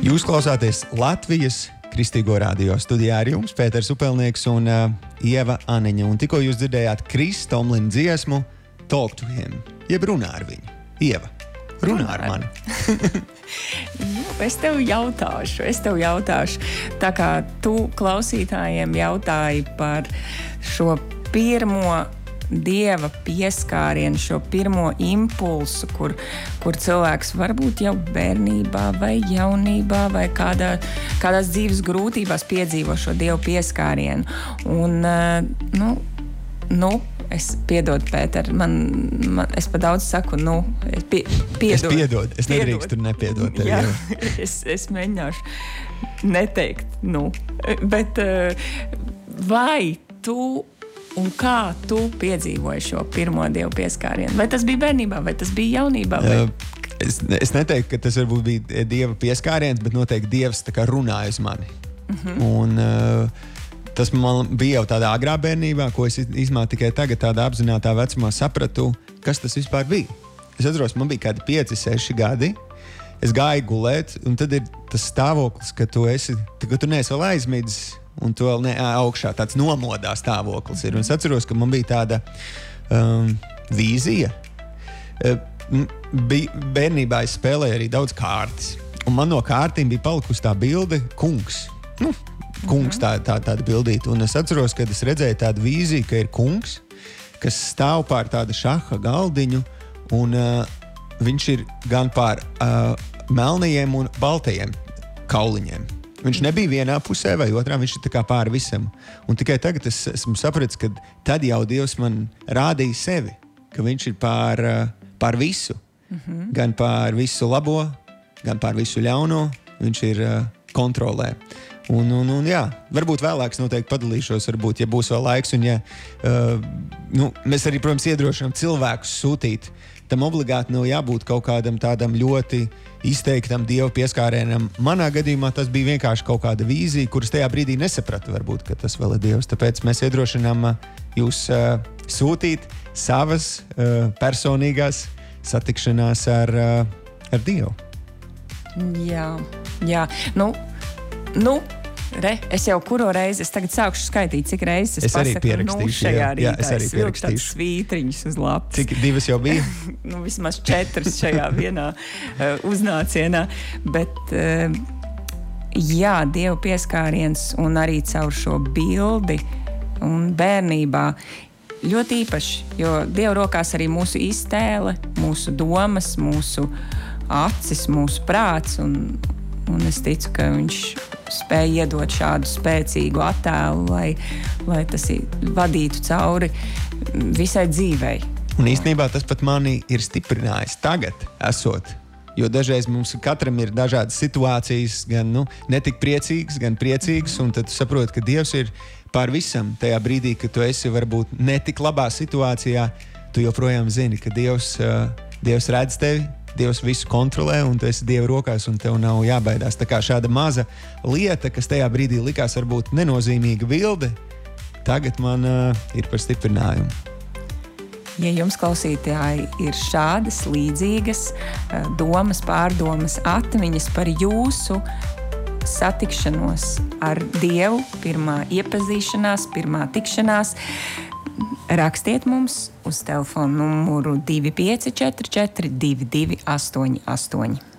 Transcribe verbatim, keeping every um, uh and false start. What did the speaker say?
Jūs klausāties Latvijas Kristīgo radio studijā ar jums, Pēters Upelnieks un uh, Ieva Aniņa. Un tikko jūs dzirdējāt Kris Tomlina dziesmu Talk to him, jeb runā ar viņu. Ieva, runā ar mani. Nu, es tev jautāšu, es tev jautāšu. Tā kā tu klausītājiem jautāji par šo pirmo Dieva pieskārienu, šo pirmo impulsu, kur, kur cilvēks varbūt jau bērnībā vai jaunībā vai kādā, kādās dzīves grūtībās piedzīvo šo Dieva pieskārienu. Un, nu, nu, es piedod, Pēter, man, man, es pa daudz saku, nu, es pie, piedod. Es piedod, es nedrīkstu nepiedot tev. Jā, es, es mēģināšu neteikt, nu, bet vai tu un kā tu piedzīvoji šo pirmo Dieva pieskārienu? Vai tas bija bērnībā, vai tas bija jaunībā? Vai? Es, es neteiktu, ka tas varbūt bija Dieva pieskāriens, bet noteikti Dievs tā kā runāja uz mani. Uh-huh. Un uh, tas man bija jau tādā agrā bērnībā, ko es īstenībā tikai tagad tādā apzinātā vecumā sapratu, kas tas vispār bija. Es atceros, man bija kādi pieci, seši gadi. Es gāju gulēt, un tad ir tas stāvoklis, ka tu esi, ka tu neesi vēl aizmidzis, un tu vēl ne augšā tāds nomodā stāvoklis ir. Un es atceros, ka man bija tāda um, vīzija. Uh, bija, bērnībā es spēlēju arī daudz kārtas. Un man no kārtīm bija palikusi tā bilde kungs. Nu, kungs tā, tā, tāda bildīta. Un es atceros, kad es redzēju tādu vīziju, ka ir kungs, kas stāv pār tādu šaha galdiņu, un uh, viņš ir gan pār uh, melnajiem un baltajiem kauliņiem. Viņš nebija vienā pusē vai otrā, viņš ir tā kā pāri visam. Un tikai tagad es esmu sapratis, ka tad jau Dievs man rādīja sevi, ka viņš ir pār, pār visu. Mm-hmm. Gan pār visu labo, gan pār visu ļauno. Viņš ir uh, kontrolē. Un, un, un jā, varbūt vēlāk es noteikti padalīšos, varbūt, ja būs vēl laiks. Un ja, uh, nu, mēs arī, protams, iedrošinām cilvēkus sūtīt. Tam obligāti nav jābūt kaut kādam tādam ļoti izteiktam Dieva pieskārienam. Manā gadījumā tas bija vienkārši kaut kāda vīzija, kuras tajā brīdī nesapratu, varbūt, ka tas vēl ir Dievs. Tāpēc mēs iedrošinām jūs uh, sūtīt savas uh, personīgās satikšanās ar, uh, ar Dievu. Jā, jā. Nu, nu. Re, es jau kuro reizi, es tagad sākšu skaitīt, cik reizes es, es pasaku, nu, šajā rītā. Jā, es arī es vilku tāds svītriņus uz lapas. Cik divas jau bija? Nu, vismaz četras šajā vienā uh, uznācienā. Bet, uh, jā, Dieva pieskāriens un arī caur šo bildi un bērnībā ļoti īpaši, jo Dieva rokās arī mūsu iztēle, mūsu domas, mūsu acis, mūsu prāts un, un es ticu, ka viņš spēja iedot šādu spēcīgu attēlu, lai, lai tas vadītu cauri visai dzīvei. Un īstenībā tas pat mani ir stiprinājis tagad, esot. Jo dažreiz mums katram ir dažādas situācijas, gan nu, netik priecīgas, gan priecīgas, un tad tu saproti, ka Dievs ir pār visam. Tajā brīdī, kad tu esi varbūt netik labā situācijā, tu joprojām zini, ka Dievs, uh, Dievs redz tevi, Dievs visu kontrolē, un tu esi Dieva rokās, un tev nav jābaidās. Tā kā šāda maza lieta, kas tajā brīdī likās varbūt nenozīmīga bilde, tagad man uh, ir par stiprinājumu. Ja jums, klausītāji, ir šādas līdzīgas uh, domas, pārdomas, atmiņas par jūsu satikšanos ar Dievu, pirmā iepazīšanās, pirmā tikšanās, rakstiet mums uz telefonu numuru divi pieci četri četri divi divi astoņi astoņi.